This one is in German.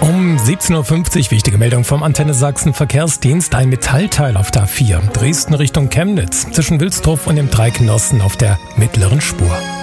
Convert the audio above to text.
Um 17.50 Uhr wichtige Meldung vom Antenne Sachsen Verkehrsdienst. Ein Metallteil auf der A4. Dresden Richtung Chemnitz. Zwischen Wilsdorf und dem Dreieck Nossen auf der mittleren Spur.